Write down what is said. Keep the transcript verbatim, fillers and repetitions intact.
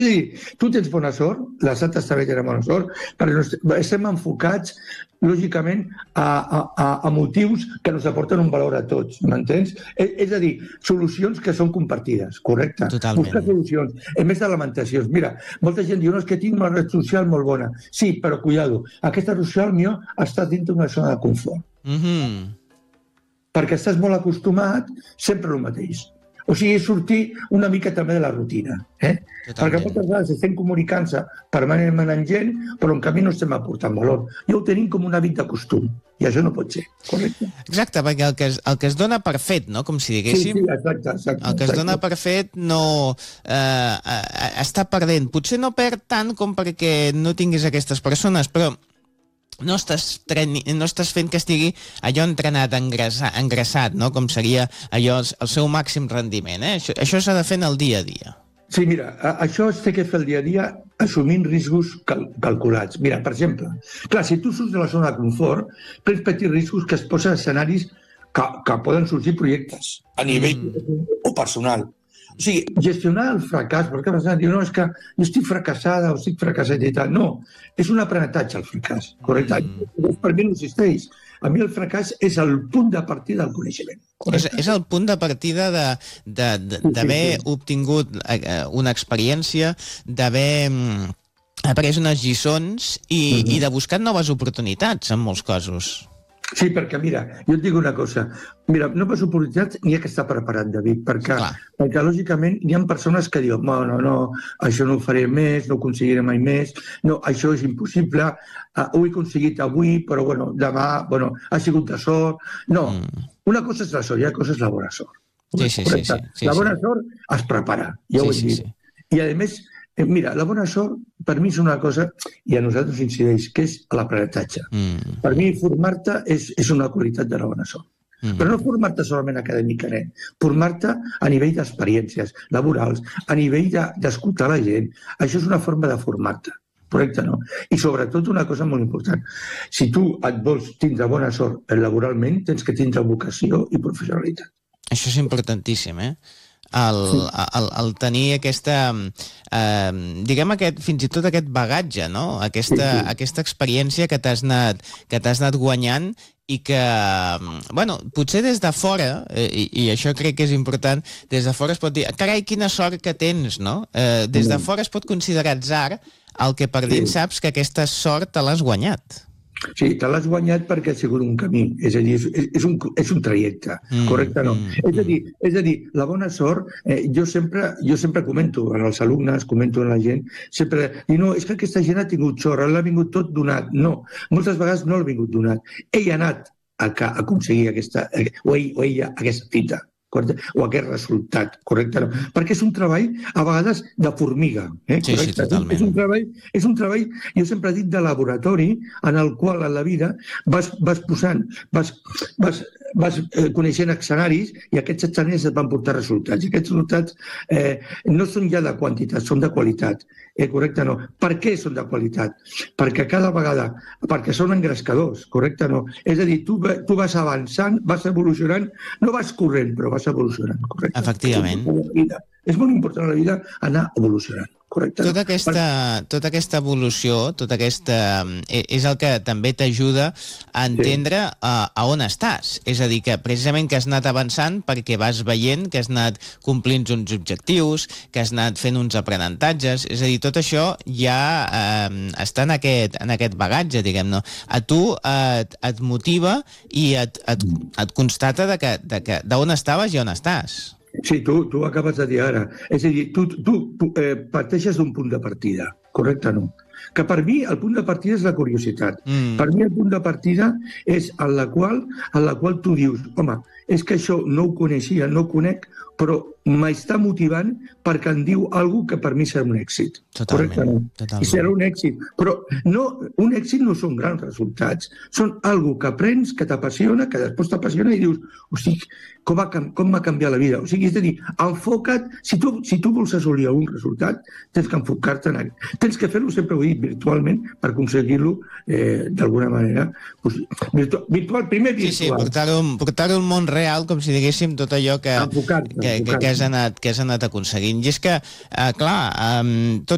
Sí, tu tens bona sort, la Santa està bé tenir bona sort, però estem enfocats, lògicament, a, a, a motius que ens aporten un valor a tots, m'entens? És, és a dir, solucions que són compartides, correcte? Totalment. Buscar solucions, en més de lamentacions. Mira, molta gent diu, no, és que tinc una red social molt bona. Sí, però cuidado, aquesta red social millor està dintre d'una zona de confort. Mm-hmm. Perquè estàs molt acostumat sempre el mateix. O sigui, sortir una mica també de la rutina. Eh? Perquè moltes vegades estem comunicant-se permanentment amb gent, però en canvi no estem aportant valor. Ja ho tenim com un hàbit de costum, i això no pot ser, correcte? Exacte, perquè el que es, el que es dona per fet, no? Com si diguéssim... Sí, sí, exacte, exacte. El que es dona per fet no... Eh, eh, està perdent. Potser no perd tant com perquè no tinguis aquestes persones, però... No estàs, treni, no estàs fent que estigui allò entrenat, engrasat, engrasat, no? Com seria allò el seu màxim rendiment. Eh? Això, això s'ha de fer en el dia a dia. Sí, mira, això es té que fer el dia a dia assumint riscos cal calculats. Mira, per exemple, clar, si tu surts de la zona de confort, prens petits riscos que es posen escenaris que, que poden sorgir projectes a nivell mm. o personal. O sigui, gestionar el fracàs, perquè a vegades diu, no, és que jo estic fracassada o estic fracassat i tal. No, és un aprenentatge el fracàs, correcte? Mm. Per mi no existeix. A mi el fracàs és el punt de partida del coneixement. És, és el punt de partida d'haver sí, sí. obtingut una experiència, d'haver après unes lliçons i, mm-hmm. i de buscar noves oportunitats en molts casos. Sí, perquè, mira, jo et dic una cosa. Mira, noves oportunitats n'hi ha que estar preparat, David, perquè, perquè lògicament, hi ha persones que diuen no, no, no, això no ho faré més, no ho aconseguiré mai més, no, això és impossible, uh, ho he aconseguit avui, però, bueno, demà, bueno, ha sigut de sort. No, mm. una cosa és la sort, i una cosa és la bona sort. Sí, sí, sí, sí, sí, la bona sí. sort es prepara, ja sí, ho he dit. Sí, sí. I, a més, mira, la bona sort per mi és una cosa, i a nosaltres incideix, que és l'aprenentatge. Mm. Per mi formar-te és, és una qualitat de la bona sort. Mm. Però no formar-te solament acadèmicament, formar-te a nivell d'experiències laborals, a nivell d'escoltar de, la gent. Això és una forma de formar-te, correcte, no? I sobretot una cosa molt important. Si tu et vols tindre bona sort laboralment, tens que tindre vocació i professionalitat. Això és importantíssim, eh? El, el, el tenir aquesta, eh, diguem, aquest, fins i tot aquest bagatge, no? Aquesta, sí, sí. aquesta experiència que t'has anat, que t'has anat guanyant i que, bueno, potser des de fora, eh, i, i això crec que és important, des de fora es pot dir, carai, quina sort que tens, no? Eh, des de fora es pot considerar atzar el que per dins sí. saps que aquesta sort te l'has guanyat. Sí, te l'has guanyat perquè ha sigut un camí, és a dir, és, és, un, és un trajecte, mm, correcte, no? Mm, és, a dir, és a dir, la bona sort, eh, jo, sempre, jo sempre comento en els alumnes, comento en la gent, sempre dic, no, és que aquesta gent ha tingut sort, l'ha vingut tot donat. No, moltes vegades no l'ha vingut donat. Ell ha anat a, a aconseguir aquesta, o, ell, o ella aquesta fita. Correcte? O aquest resultat, correcte? No? Perquè és un treball, a vegades, de formiga. Eh? Sí, sí, totalment. És un treball, és un treball, jo sempre he dit, de laboratori, en el qual, en la vida, vas, vas posant, vas, vas, vas eh, coneixent escenaris i aquests escenaris et van portar resultats. I aquests resultats eh, no són ja de quantitat, són de qualitat. Eh, correcte, no. Per què són de qualitat? Perquè cada vegada, perquè són engrescadors, correcte, no. És a dir, tu, tu vas avançant, vas evolucionant, no vas corrent, però vas evolucionant, correcte. Efectivament. És molt important a la vida anar evolucionant. Correcte. Tota aquesta, tota aquesta evolució, tota aquesta, és el que també t'ajuda a entendre sí. a, a on estàs. És a dir, que precisament que has anat avançant perquè vas veient que has anat complint uns objectius, que has anat fent uns aprenentatges. És a dir, tot això ja eh, està en aquest, en aquest bagatge, diguem-ne. A tu et, et motiva i et, et, et constata de que, de que, d'on estaves i on estàs. Sí, tu, tu acabes de dir ara. És a dir, tu, tu eh, parteixes d'un punt de partida, correcte, no? Que per mi el punt de partida és la curiositat. Mm. Per mi el punt de partida és en la qual, en la qual tu dius, home, és que això no ho coneixia, no ho conec, però m'està motivant perquè em diu alguna que per mi serà un èxit. Totalment, correcte, no? totalment. I serà un èxit. Però no, un èxit no són grans resultats. Són alguna que aprens, que t'apassiona, que després t'apassiona i dius, hosti, com m'ha com canviat la vida? O sigui, és a dir, enfoca't, si tu, si tu vols assolir algun resultat, tens que enfocar-te en ell. Tens que fer-lo, sempre ho he dit, virtualment, per aconseguir-lo eh, d'alguna manera. Pues, virtual, virtual, primer virtual. Sí, sí, portar-ho portar al món real, com si diguéssim tot allò que, que, que, que, has anat, que has anat aconseguint. I és que, eh, clar, eh, tot